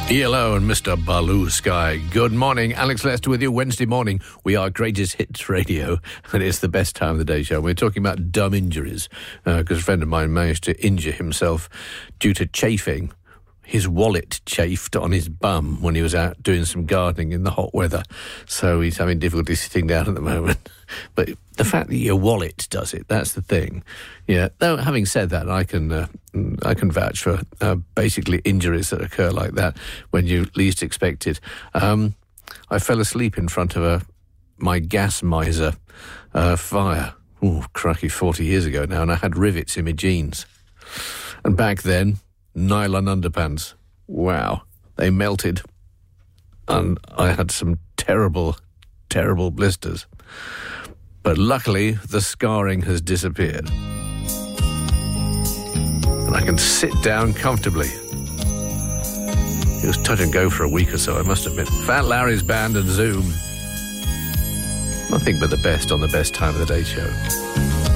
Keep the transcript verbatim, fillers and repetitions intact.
E L O and Mister Baloo Sky. Good morning. Alex Lester with you. Wednesday morning, we are Greatest Hits Radio, and it's the best time of the day show. We're talking about dumb injuries, because uh, a friend of mine managed to injure himself due to chafing. His wallet chafed on his bum when he was out doing some gardening in the hot weather. So he's having difficulty sitting down at the moment. But the fact that your wallet does it, that's the thing. Yeah. Though, having said that, I can uh, I can vouch for uh, basically injuries that occur like that when you least expect it. Um, I fell asleep in front of a my gas miser uh, fire. Ooh, cracky, forty years ago now, and I had rivets in my jeans. And back then, nylon underpants. Wow. They melted. And I had some terrible, terrible blisters. But luckily, the scarring has disappeared. And I can sit down comfortably. It was touch and go for a week or so, I must admit. Fat Larry's Band and Zoom. Nothing but the best on the best time of the day show.